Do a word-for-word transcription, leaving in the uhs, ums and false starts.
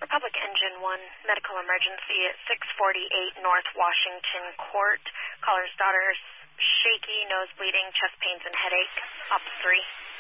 Republic Engine one, medical emergency at six forty-eight North Washington Court. Caller's daughter shaky, nose bleeding, chest pains, and headache. Ops three.